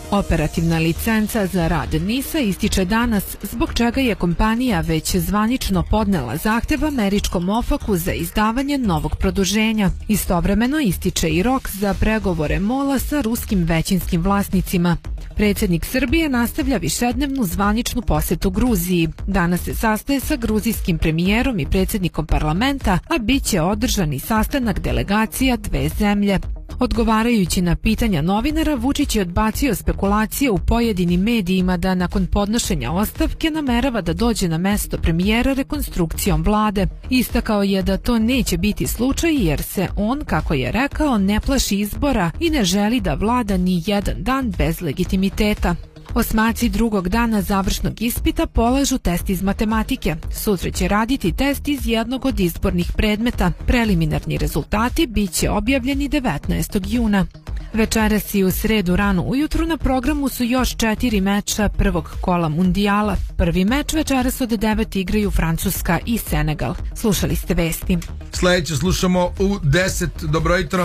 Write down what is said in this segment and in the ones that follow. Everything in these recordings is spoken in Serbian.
Operativna licenca za rad NIS-a ističe danas, zbog čega je kompanija već zvanično podnela zahtev američkom OFAC-u za izdavanje novog produženja. Istovremeno ističe i rok za pregovore MOL-a sa ruskim većinskim vlasnicima. Predsjednik Srbije nastavlja višednevnu zvaničnu posetu Gruziji. Danas se sastaje sa gruzijskim premijerom i predsjednikom parlamenta, a bit će održan i sastanak delegacija dve zemlje. Odgovarajući na pitanja novinara, Vučić je odbacio spekulacije u pojedinim medijima da nakon podnošenja ostavke namerava da dođe na mesto premijera rekonstrukcijom vlade. Istakao je da to neće biti slučaj jer se on, kako je rekao, ne plaši izbora i ne želi da vlada ni jedan dan bez legitimiteta. Osmaci drugog dana završnog ispita polažu test iz matematike. Sutra će raditi test iz jednog od izbornih predmeta. Preliminarni rezultati bit će objavljeni 19. juna. Večeras i u sredu rano ujutru na programu su još 4 meča prvog kola mundijala. Prvi meč večeras od 9 igraju Francuska i Senegal. Slušali ste vesti. Sljedeće slušamo u 10. Dobro jutro.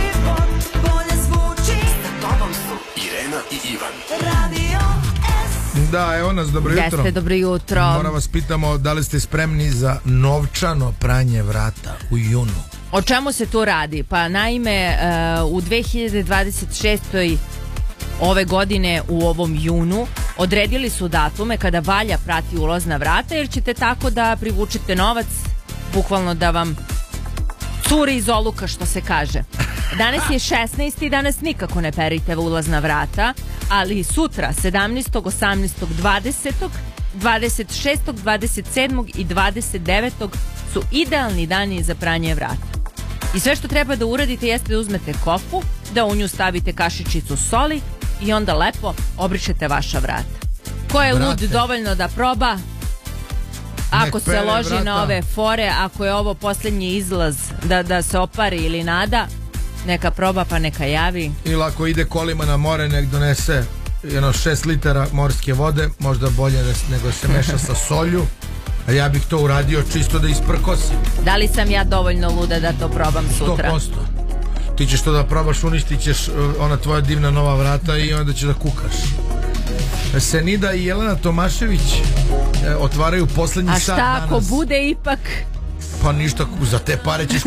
Irena i Ivan. Da, evo nas, dobro jutro. Jeste, dobro jutro. Moram vas pitamo da li ste spremni za novčano pranje vrata u junu. O čemu se tu radi? Pa naime, u 2026. ove godine u ovom junu odredili su datume kada valja prati ulazna vrata, jer ćete tako da privučete novac, bukvalno da vam curi iz oluka, što se kaže. Danas je 16. i danas nikako ne perite ulazna vrata, ali sutra 17., 18., 20., 26., 27. i 29. su idealni dani za pranje vrata. I sve što treba da uradite jeste da uzmete kofu, da u nju stavite kašičicu soli i onda lepo obrišete vaša vrata. Ko je lud dovoljno da proba, ako se loži vrata na ove fore, ako je ovo posljednji izlaz da se opari ili nada, neka proba pa neka javi. Ili ako ide kolima na more, nek donese 6 litara morske vode, možda bolje nego se meša sa solju. A ja bih to uradio čisto da isprkosim. Da li sam ja dovoljno luda da to probam sutra? 100%. Ti ćeš to da probaš, uništit ćeš ona tvoja divna nova vrata i onda ćeš da kukaš. Senida i Jelena Tomašević otvaraju posljednji sat danas. A šta ako bude ipak? Pa ništa, za te pare ćeš